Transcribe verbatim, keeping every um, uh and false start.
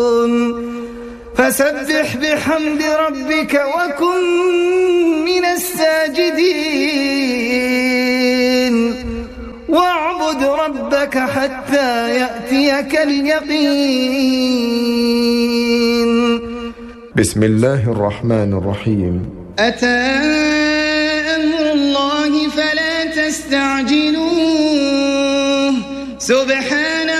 فسبح بحمد ربك وكن من الساجدين واعبد ربك حتى يأتيك اليقين. بسم الله الرحمن الرحيم. أتى أمر الله فلا تستعجلوه سبحانه